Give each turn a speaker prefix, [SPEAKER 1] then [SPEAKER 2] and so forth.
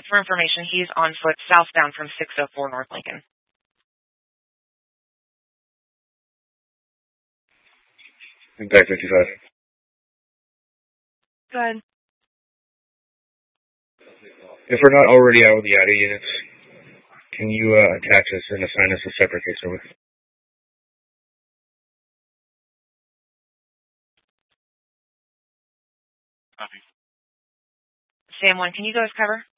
[SPEAKER 1] For information, he's on foot southbound from 604 North Lincoln.
[SPEAKER 2] Impact 55.
[SPEAKER 1] Good.
[SPEAKER 2] If we're not already out with the ADA units, can you attach us and assign us a separate case over?
[SPEAKER 3] Copy.
[SPEAKER 1] Sam 1, can you go as cover?